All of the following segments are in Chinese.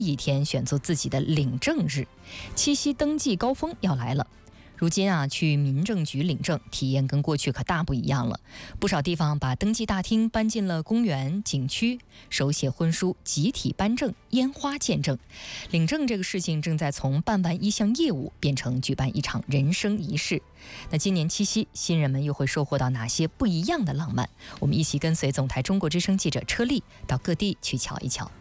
一天选做自己的领证日，七夕登记高峰要来了。如今去民政局领证，体验跟过去可大不一样了。不少地方把登记大厅搬进了公园、景区，手写婚书、集体颁证、烟花见证。领证这个事情正在从办完一项业务变成举办一场人生仪式。那今年七夕，新人们又会收获到哪些不一样的浪漫？我们一起跟随总台中国之声记者车丽到各地去瞧一瞧。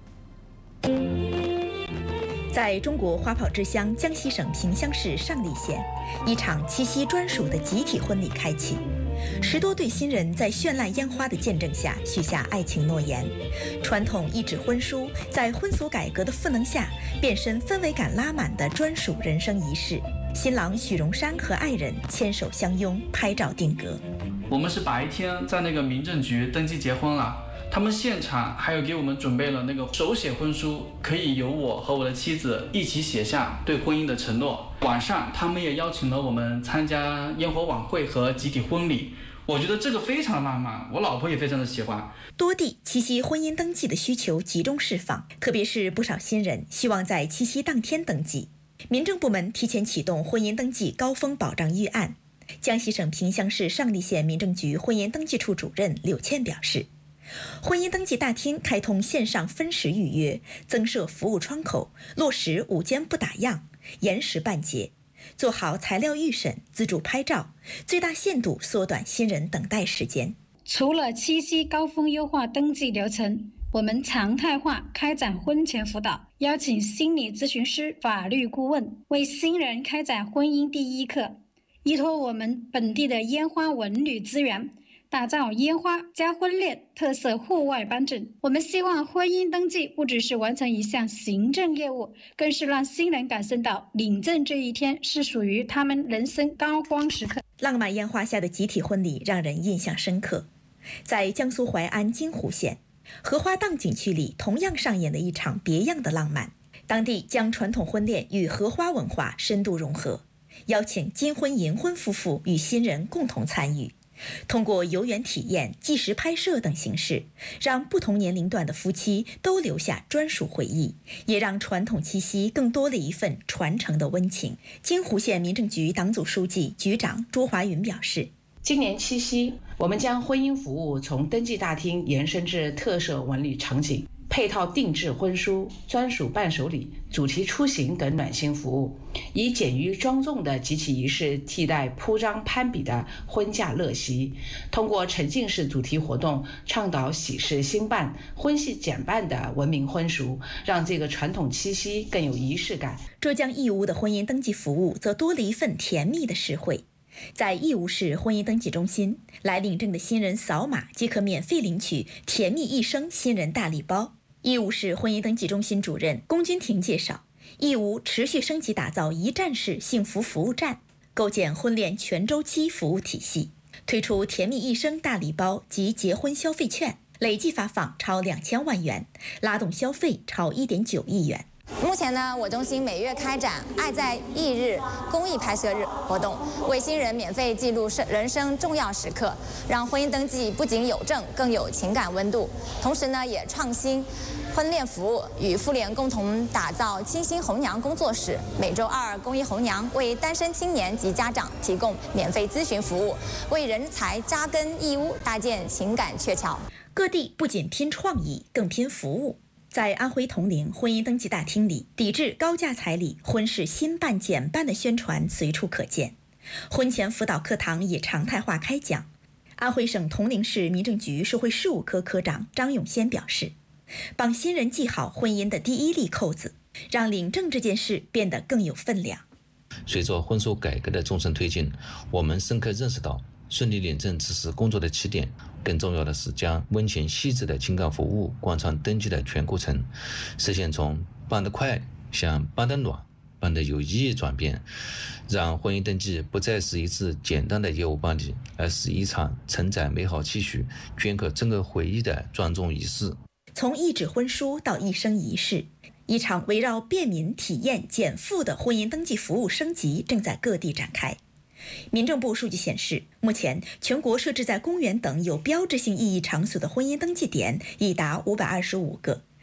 在中国花炮之乡江西省萍乡市上栗县，一场七夕专属的集体婚礼开启。10多对新人在绚烂烟花的见证下许下爱情诺言。传统一纸婚书在婚俗改革的赋能下，变身氛围感拉满的专属人生仪式。新郎许荣山和爱人牵手相拥，拍照定格。 我们是白天在那个民政局登记结婚了。他们现场还有给我们准备了那个手写婚书，可以由我和我的妻子一起写下对婚姻的承诺。晚上他们也邀请了我们参加烟火晚会和集体婚礼，我觉得这个非常浪漫，我老婆也非常的喜欢。 多地七夕婚姻登记的需求集中释放，特别是不少新人希望在七夕当天登记。民政部门提前启动婚姻登记高峰保障预案。江西省萍乡市上栗县民政局婚姻登记处主任柳倩表示，婚姻登记大厅开通线上分时预约，增设服务窗口，落实5间不打烊，延时办结，做好材料预审、自助拍照，最大限度缩短新人等待时间。 除了七夕高峰优化登记流程，我们常态化开展婚前辅导，邀请心理咨询师、法律顾问为新人开展婚姻第一课，依托我们本地的烟花文旅资源，打造烟花加婚恋特色户外颁证。我们希望婚姻登记不只是完成一项行政业务，更是让新人感受到领证这一天是属于他们人生高光时刻。 浪漫烟花下的集体婚礼让人印象深刻。在江苏淮安金湖县荷花荡景区里，同样上演了一场别样的浪漫。当地将传统婚恋与荷花文化深度融合，邀请金婚银婚夫妇与新人共同参与，通过游园体验、纪实拍摄等形式，让不同年龄段的夫妻都留下专属回忆，也让传统七夕更多了一份传承的温情。金湖县民政局党组书记、局长朱华云表示， 今年七夕，我们将婚姻服务从登记大厅延伸至特色文旅场景，配套定制婚书、专属伴手礼、主题出行等暖心服务，以简约庄重的集体仪式替代铺张攀比的婚嫁乐席。通过沉浸式主题活动，倡导喜事兴办、婚戏减半的文明婚俗，让这个传统七夕更有仪式感。 浙江义乌的婚姻登记服务则多了一份甜蜜的实惠。在义乌市婚姻登记中心，来领证的新人扫码即可免费领取甜蜜一生新人大礼包。义乌市婚姻登记中心主任龚君婷介绍，义乌持续升级打造一站式幸福服务站，构建婚恋全周期服务体系，推出甜蜜一生大礼包及结婚消费券，累计发放超2000万元，拉动消费超1.9亿元。 目前呢，我中心每月开展“爱在忆日”公益拍摄日活动，为新人免费记录人生重要时刻，让婚姻登记不仅有证，更有情感温度。同时呢，也创新婚恋服务，与妇联共同打造清新红娘工作室，每周2公益红娘为单身青年及家长提供免费咨询服务，为人才扎根义乌搭建情感鹊桥。 各地不仅拼创意，更拼服务。在安徽铜陵婚姻登记大厅里，抵制高价彩礼、婚事新办减半的宣传随处可见。婚前辅导课堂也常态化开讲。安徽省铜陵市民政局社会事务科科长张永先表示，帮新人系好婚姻的第一粒扣子，让领证这件事变得更有分量。 随着婚俗改革的纵深推进，我们深刻认识到，顺利领证只是工作的起点，更重要的是将温情细致的情感服务贯穿登记的全过程，实现从办得快向办得暖、办得有意义转变，让婚姻登记不再是一次简单的业务办理，而是一场承载美好期许、镌刻珍贵回忆的庄重仪式。 从一纸婚书到一生仪式，一场围绕便民、体验、减负的婚姻登记服务升级正在各地展开。民政部数据显示，目前全国设置在公园等有标志性意义场所的婚姻登记点已达525个，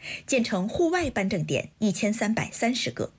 建成户外颁证点1330个。